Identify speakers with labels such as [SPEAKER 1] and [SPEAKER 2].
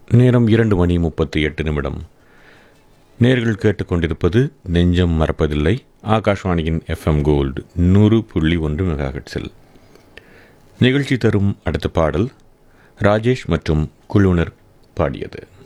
[SPEAKER 1] நேரம் 2:38. நேர்கள் கேட்டுக்கொண்டிருப்பது நெஞ்சம் மறப்பதில்லை. ஆகாஷ்வாணியின் FM கோல்டு 100.1 மெகாஹெட்ஸில். நிகழ்ச்சி தரும் அடுத்த பாடல் ராஜேஷ் மற்றும் குழுவினர் பாடியது.